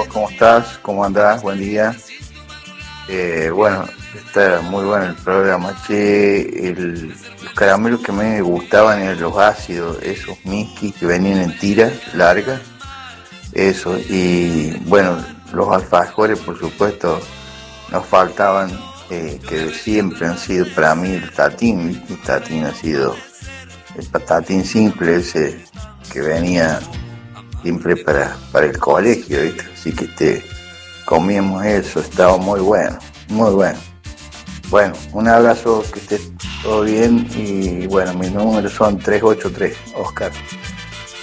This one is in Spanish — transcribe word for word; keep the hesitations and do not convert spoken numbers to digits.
¿cómo estás? ¿Cómo andás? Buen día. Eh, bueno, está muy bueno el programa. Che, el, los caramelos que me gustaban eran los ácidos, esos miskis que venían en tiras largas, eso. Y bueno, los alfajores, por supuesto, nos faltaban, eh, que siempre han sido para mí el tatín, ¿viste? El tatín ha sido el patatín simple ese que venía siempre para, para el colegio, ¿viste? Así que este, comíamos eso, estaba muy bueno, muy bueno. Bueno, un abrazo, que esté todo bien y bueno, mis números son tres ocho tres, Oscar.